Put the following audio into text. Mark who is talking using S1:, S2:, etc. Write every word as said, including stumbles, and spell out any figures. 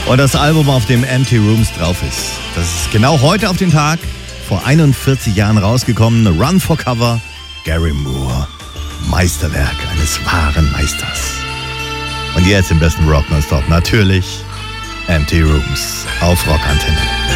S1: Und das Album, auf dem Empty Rooms drauf ist, das ist genau heute auf den Tag, vor einundvierzig Jahren rausgekommen. Run for Cover, Gary Moore. Meisterwerk eines wahren Meisters. Und jetzt im besten Rock nonstop natürlich Empty Rooms auf Rockantenne.